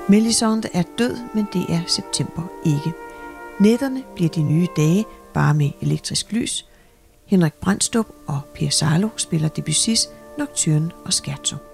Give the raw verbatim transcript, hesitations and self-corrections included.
Melisande er død, men det er september ikke. Nætterne bliver de nye dage, bare med elektrisk lys. Henrik Branstrup og Per Sarlo spiller Debussys Nocturne og Scherzo.